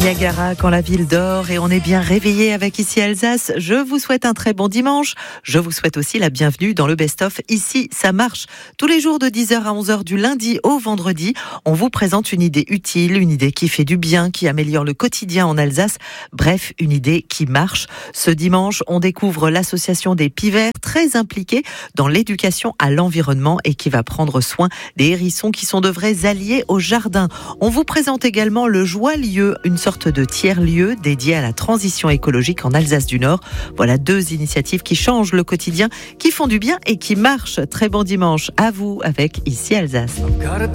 Niagara quand la ville dort et on est bien réveillé avec Ici Alsace. Je vous souhaite un très bon dimanche. Je vous souhaite aussi la bienvenue dans le best-of Ici ça marche. Tous les jours de 10h à 11h du lundi au vendredi, on vous présente une idée utile, une idée qui fait du bien, qui améliore le quotidien en Alsace. Bref, une idée qui marche. Ce dimanche, on découvre l'association des Pivers, très impliquée dans l'éducation à l'environnement et qui va prendre soin des hérissons qui sont de vrais alliés au jardin. On vous présente également le Joie-Lieu, une sorte de tiers-lieu dédié à la transition écologique en Alsace du Nord. Voilà deux initiatives qui changent le quotidien, qui font du bien et qui marchent. Très bon dimanche à vous avec Ici Alsace.